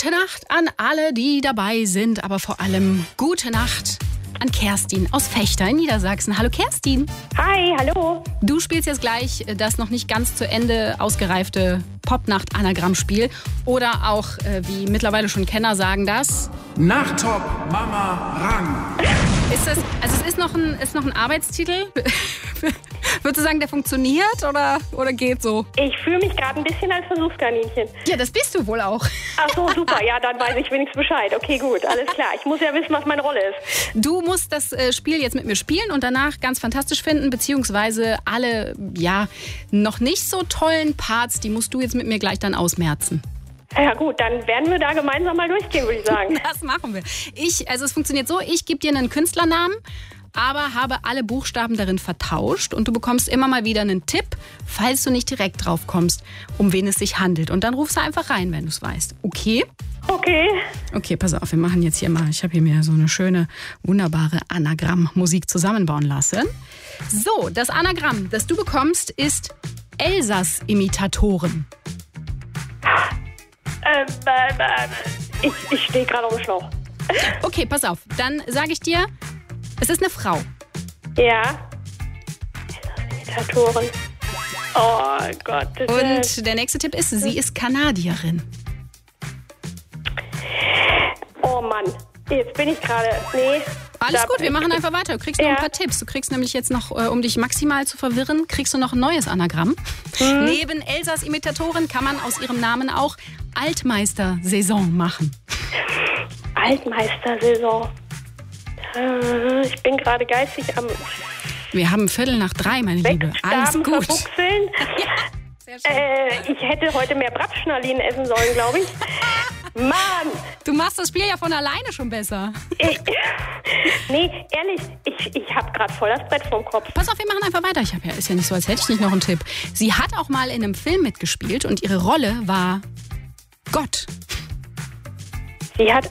Gute Nacht an alle, die dabei sind, aber vor allem gute Nacht an Kerstin aus Vechta in Niedersachsen. Hallo Kerstin. Hi, hallo. Du spielst jetzt gleich das noch nicht ganz zu Ende ausgereifte Popnacht-Anagramm-Spiel. Oder auch, wie mittlerweile schon Kenner sagen, das Nachttop Mama Rang. Ist das, also es ist noch ein Arbeitstitel? Würdest du sagen, der funktioniert oder geht so? Ich fühle mich gerade ein bisschen als Versuchskaninchen. Ja, das bist du wohl auch. Ach so, super. Ja, dann weiß ich wenigstens Bescheid. Okay, gut, alles klar. Ich muss ja wissen, was meine Rolle ist. Du musst das Spiel jetzt mit mir spielen und danach ganz fantastisch finden, beziehungsweise alle, ja, noch nicht so tollen Parts, die musst du jetzt mit mir gleich dann ausmerzen. Ja gut, dann werden wir da gemeinsam mal durchgehen, würde ich sagen. Das machen wir. Also es funktioniert so, ich gebe dir einen Künstlernamen, aber habe alle Buchstaben darin vertauscht und du bekommst immer mal wieder einen Tipp, falls du nicht direkt drauf kommst, um wen es sich handelt. Und dann rufst du einfach rein, wenn du es weißt. Okay? Okay. Okay, pass auf, wir machen jetzt hier mal, ich habe hier mir so eine schöne, wunderbare Anagramm-Musik zusammenbauen lassen. So, das Anagramm, das du bekommst, ist Elsass-Imitatoren. Ich stehe gerade auf dem Schlauch. Okay, pass auf, dann sage ich dir, es ist eine Frau. Ja. Imitatoren. Oh Gott. Und der nächste Tipp ist, sie ist Kanadierin. Oh Mann. Jetzt bin ich gerade... Nee. Alles gut, wir machen einfach weiter. Du kriegst noch ein paar Tipps. Du kriegst nämlich jetzt noch, um dich maximal zu verwirren, kriegst du noch ein neues Anagramm. Neben Elsass-Imitatoren kann man aus ihrem Namen auch Altmeister-Saison machen. Altmeister-Saison. Ich bin gerade geistig am... Wir haben 2:45, meine Liebe. Alles gut. Verbuchseln. Ja, sehr schön. Ich hätte heute mehr Bratschnalinen essen sollen, glaube ich. Mann! Du machst das Spiel ja von alleine schon besser. Nee, ehrlich, ich habe gerade voll das Brett vorm Kopf. Pass auf, wir machen einfach weiter. Ist ja nicht so, als hätte ich nicht noch einen Tipp. Sie hat auch mal in einem Film mitgespielt und ihre Rolle war Gott. Sie hat,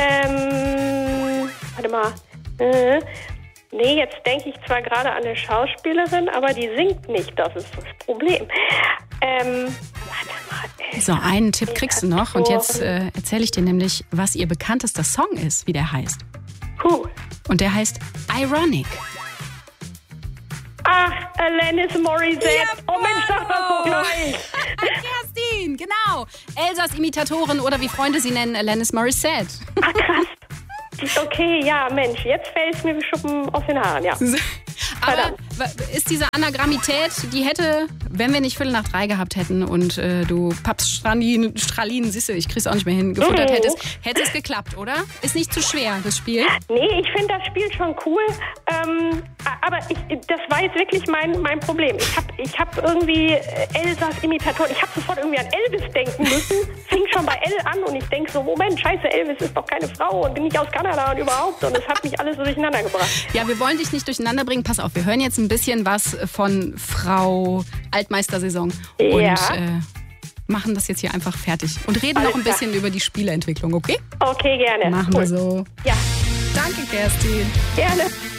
warte mal. Nee, jetzt denke ich zwar gerade an eine Schauspielerin, aber die singt nicht. Das ist das Problem. Warte mal. So, einen Tipp kriegst du noch. Und jetzt erzähle ich dir nämlich, was ihr bekanntester Song ist, wie der heißt. Und der heißt Ironic. Ach, Alanis Morissette. Ja, oh Mensch, sag das doch gleich. Kerstin, genau. Elsass-Imitatoren oder wie Freunde sie nennen, Alanis Morissette. Ach, krass. Okay, ja, Mensch, jetzt fällt es mir wie Schuppen aus den Haaren, ja. Aber ist diese Anagrammität, die hätte, wenn wir nicht 2:45 gehabt hätten und du Stralin, siehste, ich krieg's auch nicht mehr hin, gefuttert hättest, hätte es geklappt, oder? Ist nicht zu schwer, das Spiel? Nee, ich finde das Spiel schon cool, aber das war jetzt wirklich mein Problem. Ich hab irgendwie Elsass-Imitatoren, ich habe sofort irgendwie an Elvis denken müssen, fing schon bei L an und ich denke so, Moment, scheiße, Elvis ist doch keine Frau und bin nicht aus Kanada und überhaupt und es hat mich alles so durcheinander gebracht. Ja, wir wollen dich nicht durcheinander bringen, pass auf, wir hören jetzt ein bisschen was von Frau Altmeister-Saison und machen das jetzt hier einfach fertig und reden noch ein bisschen über die Spieleentwicklung, okay? Okay, gerne. Machen wir so. Ja. Danke, Kerstin. Gerne.